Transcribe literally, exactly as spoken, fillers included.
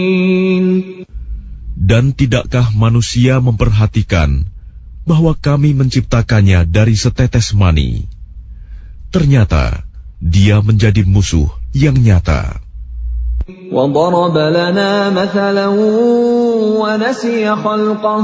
Dan tidakkah manusia memperhatikan bahwa kami menciptakannya dari setetes mani? Ternyata dia menjadi musuh yang nyata. وَضَرَبَ لَنَا مَثَلًا وَنَسِيَ خَلْقَهُ